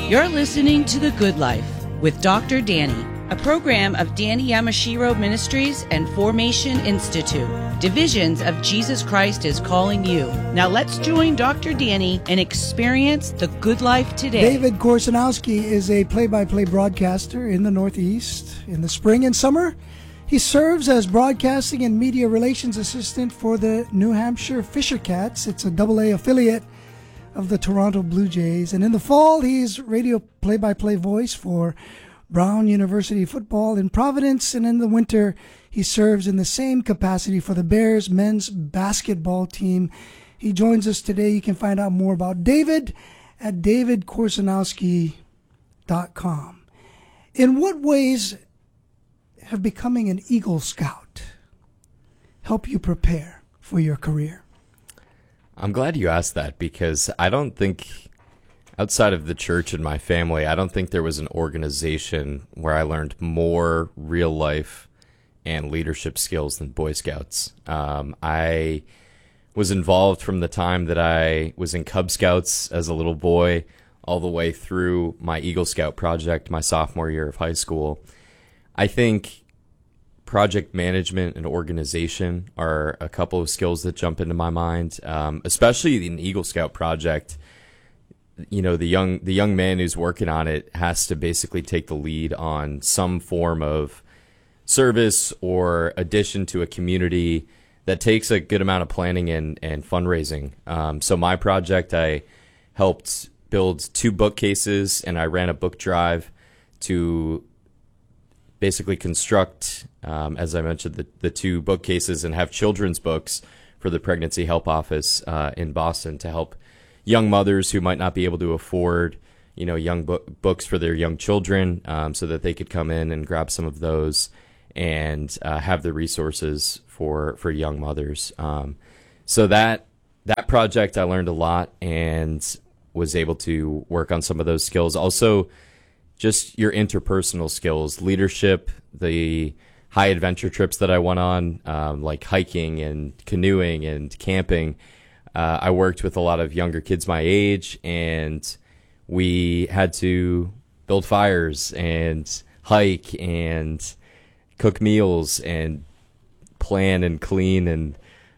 You're listening to The Good Life with Dr. Danny, a program of Danny Yamashiro Ministries and Formation Institute. Divisions of Jesus Christ is calling you. Now let's join Dr. Danny and experience the good life today. David Korsanowski is a play-by-play broadcaster in the Northeast. In the spring and summer, he serves as broadcasting and media relations assistant for the New Hampshire Fisher Cats. It's a AA affiliate of the Toronto Blue Jays. And in the fall, he's radio play-by-play voice for Brown University football in Providence. And in the winter, he serves in the same capacity for the Bears men's basketball team. He joins us today. You can find out more about David at davidkorsanowski.com. In what ways have becoming an Eagle Scout help you prepare for your career? I'm glad you asked that, because I don't think, outside of the church and my family, I don't think there was an organization where I learned more real life and leadership skills than Boy Scouts. I was involved from the time that I was in Cub Scouts as a little boy all the way through my Eagle Scout project my sophomore year of high school. I think project management and organization are a couple of skills that jump into my mind, especially in the Eagle Scout project. You know, the young man who's working on it has to basically take the lead on some form of service or addition to a community that takes a good amount of planning and fundraising. So my project, I helped build 2 bookcases, and I ran a book drive to basically construct, as I mentioned, the 2 bookcases and have children's books for the Pregnancy Help Office in Boston to help young mothers who might not be able to afford, young books for their young children, so that they could come in and grab some of those and have the resources for young mothers. So that project, I learned a lot and was able to work on some of those skills. Also, just your interpersonal skills, leadership, the high adventure trips that I went on, like hiking and canoeing and camping. I worked with a lot of younger kids my age, and we had to build fires and hike and cook meals and plan and clean and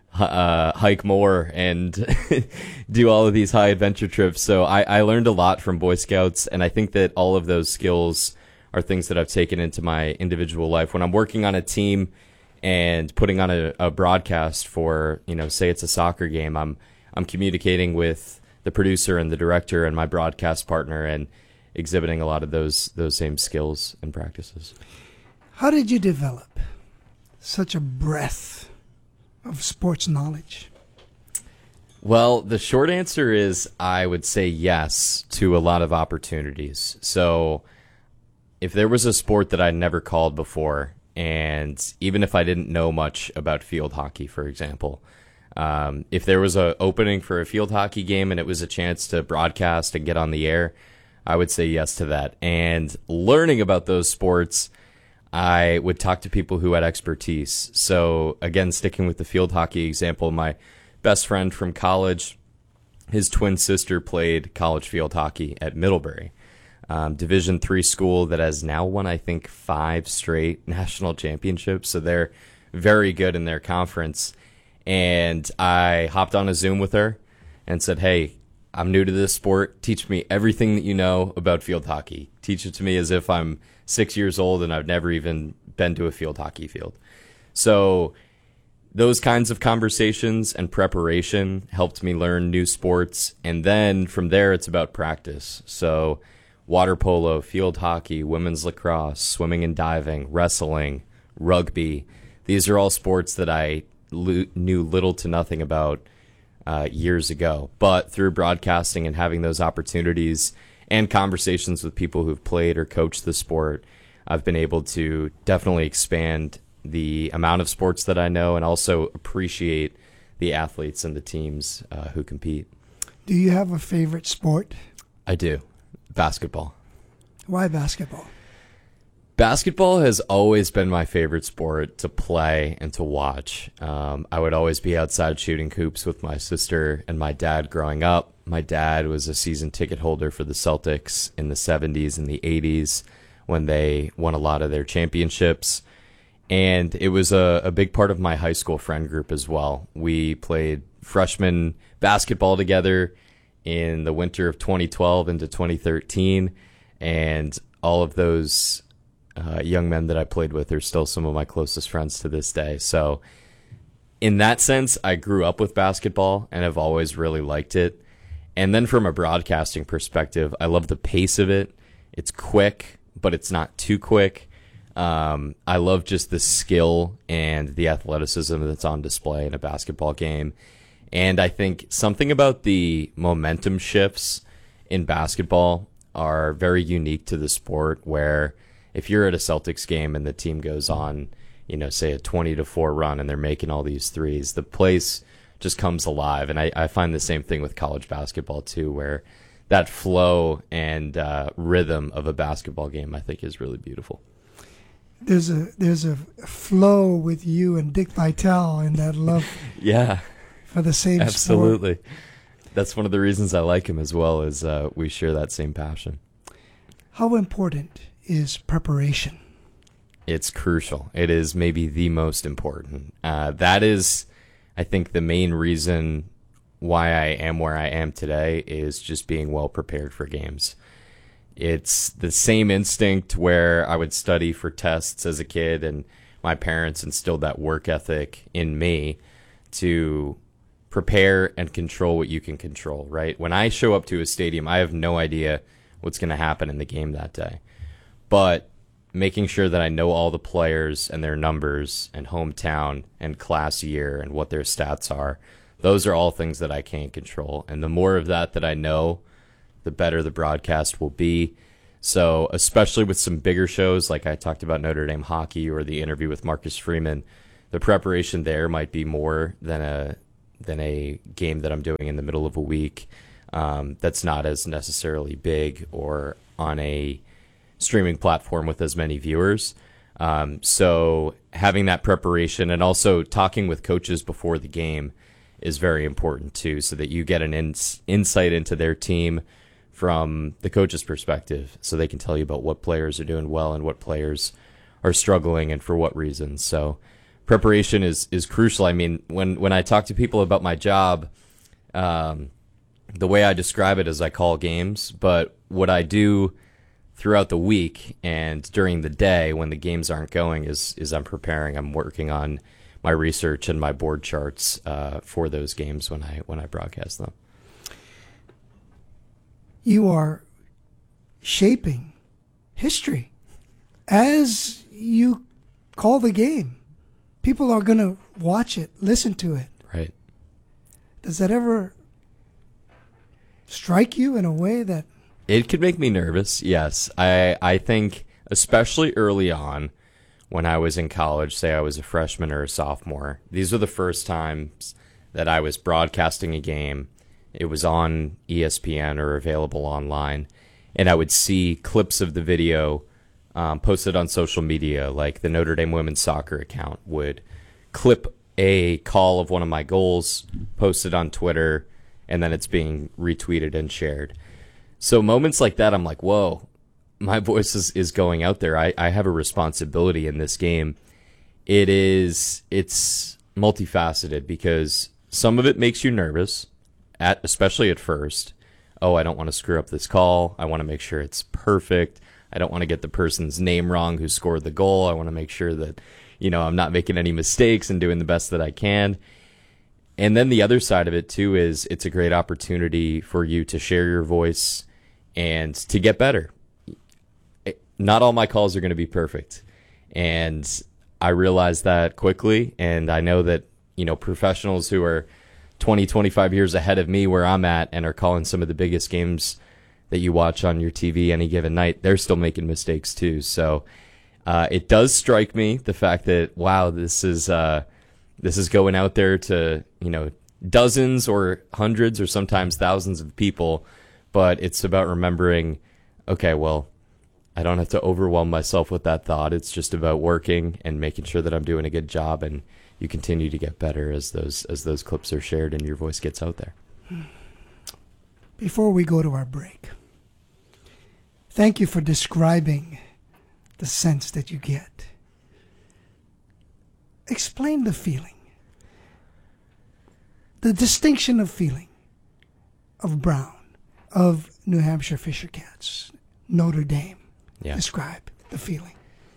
hike more and do all of these high adventure trips. So I learned a lot from Boy Scouts, and I think that all of those skills are things that I've taken into my individual life. When I'm working on a team and putting on a broadcast for, say it's a soccer game, I'm communicating with the producer and the director and my broadcast partner and exhibiting a lot of those same skills and practices. How did you develop such a breadth of sports knowledge? Well, the short answer is I would say yes to a lot of opportunities. So if there was a sport that I'd never called before, and even if I didn't know much about field hockey, for example, if there was an opening for a field hockey game and it was a chance to broadcast and get on the air, I would say yes to that. And learning about those sports, I would talk to people who had expertise. So again, sticking with the field hockey example, my best friend from college, his twin sister played college field hockey at Middlebury, Division III school that has now won, I think, 5 straight national championships. So they're very good in their conference. And I hopped on a Zoom with her and said, hey, I'm new to this sport. Teach me everything that you know about field hockey. Teach it to me as if I'm 6 years old and I've never even been to a field hockey field. So those kinds of conversations and preparation helped me learn new sports. And then from there, it's about practice. So water polo, field hockey, women's lacrosse, swimming and diving, wrestling, rugby. These are all sports that I knew little to nothing about years ago. But through broadcasting and having those opportunities and conversations with people who've played or coached the sport, I've been able to definitely expand the amount of sports that I know and also appreciate the athletes and the teams who compete. Do you have a favorite sport? I do. Basketball. Why basketball? Basketball has always been my favorite sport to play and to watch. I would always be outside shooting hoops with my sister and my dad growing up. My dad was a season ticket holder for the Celtics in the 70s and the 80s when they won a lot of their championships. And it was a big part of my high school friend group as well. We played freshman basketball together in the winter of 2012 into 2013. And all of those young men that I played with are still some of my closest friends to this day. So in that sense, I grew up with basketball and have always really liked it. And then from a broadcasting perspective, I love the pace of it. It's quick, but it's not too quick. I love just the skill and the athleticism that's on display in a basketball game. And I think something about the momentum shifts in basketball are very unique to the sport, where if you're at a Celtics game and the team goes on, say a 20-4 run and they're making all these threes, the place just comes alive. And I find the same thing with college basketball too, where that flow and rhythm of a basketball game, I think, is really beautiful. There's a flow with you and Dick Vitale and that love yeah, for the same absolutely. sport. That's one of the reasons I like him as well, is we share that same passion. How important is preparation? It's crucial. It is maybe the most important. That is, I think, the main reason why I am where I am today, is just being well prepared for games. It's the same instinct where I would study for tests as a kid, and my parents instilled that work ethic in me to prepare and control what you can control, right? When I show up to a stadium, I have no idea what's going to happen in the game that day. But making sure that I know all the players and their numbers and hometown and class year and what their stats are, those are all things that I can't control. And the more of that I know, the better the broadcast will be. So especially with some bigger shows, like I talked about Notre Dame hockey or the interview with Marcus Freeman, the preparation there might be more than a game that I'm doing in the middle of a week that's not as necessarily big or on a streaming platform with as many viewers. So having that preparation and also talking with coaches before the game is very important too, so that you get an insight into their team from the coach's perspective, so they can tell you about what players are doing well and what players are struggling and for what reasons. So preparation is crucial. I mean, when I talk to people about my job, the way I describe it is I call games, but what I do throughout the week and during the day when the games aren't going is I'm preparing. I'm working on my research and my board charts for those games when I broadcast them. You are shaping history as you call the game. People are going to watch it, listen to it. Right. Does that ever strike you in a way that... It could make me nervous, yes. I think, especially early on, when I was in college, say I was a freshman or a sophomore, these were the first times that I was broadcasting a game. It was on ESPN or available online, and I would see clips of the video posted on social media, like the Notre Dame women's soccer account would clip a call of one of my goals, posted on Twitter, and then it's being retweeted and shared. So moments like that, I'm like, whoa, my voice is going out there. I have a responsibility in this game. It's multifaceted because some of it makes you nervous, especially at first. Oh, I don't want to screw up this call. I want to make sure it's perfect. I don't want to get the person's name wrong who scored the goal. I want to make sure that, I'm not making any mistakes and doing the best that I can. And then the other side of it too is it's a great opportunity for you to share your voice and to get better. Not all my calls are going to be perfect. And I realized that quickly. And I know that, professionals who are 20, 25 years ahead of me where I'm at and are calling some of the biggest games that you watch on your TV any given night, they're still making mistakes too. So it does strike me, the fact that, wow, this is going out there to, dozens or hundreds or sometimes thousands of people. But it's about remembering, okay, well, I don't have to overwhelm myself with that thought. It's just about working and making sure that I'm doing a good job, and you continue to get better as those clips are shared and your voice gets out there. Before we go to our break, thank you for describing the sense that you get. Explain the feeling. The distinction of feeling of Brown, of New Hampshire Fisher Cats, Notre Dame. Yeah. Describe the feeling.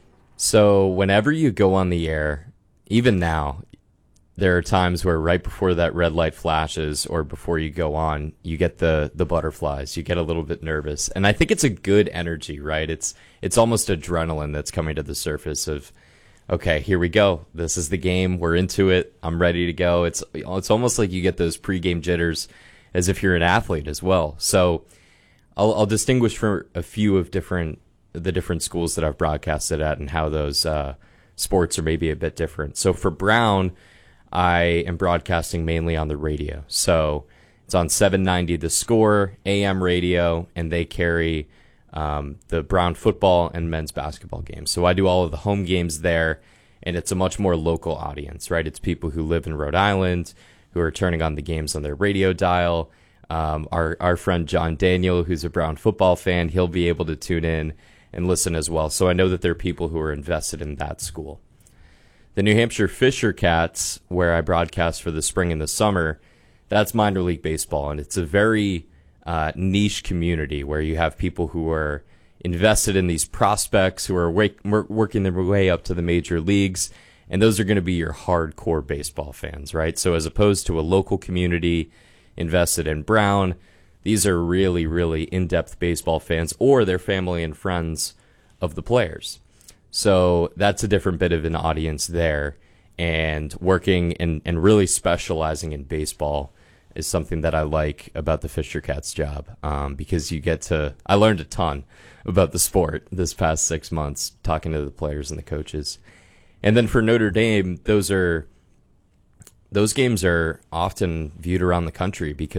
So whenever you go on the air, even now, there are times where right before that red light flashes or before you go on, you get the butterflies. You get a little bit nervous. And I think it's a good energy, right? It's almost adrenaline that's coming to the surface of, okay, here we go. This is the game. We're into it. I'm ready to go. It's almost like you get those pregame jitters as if you're an athlete as well. So I'll distinguish for a few of the different schools that I've broadcasted at and how those sports are maybe a bit different. So for Brown, I am broadcasting mainly on the radio. So it's on 790 The Score, AM radio, and they carry the Brown football and men's basketball games. So I do all of the home games there, and it's a much more local audience, right? It's people who live in Rhode Island who are turning on the games on their radio dial. Our friend John Daniel, who's a Brown football fan, he'll be able to tune in and listen as well. So I know that there are people who are invested in that school. The New Hampshire Fisher Cats, where I broadcast for the spring and the summer, that's minor league baseball, and it's a very niche community where you have people who are invested in these prospects who are working their way up to the major leagues, and those are going to be your hardcore baseball fans, right? So as opposed to a local community invested in Brown, these are really, really in-depth baseball fans or their family and friends of the players. So that's a different bit of an audience there, and working and really specializing in baseball is something that I like about the Fisher Cats job, because I learned a ton about the sport this past 6 months, talking to the players and the coaches. And then for Notre Dame, those games are often viewed around the country because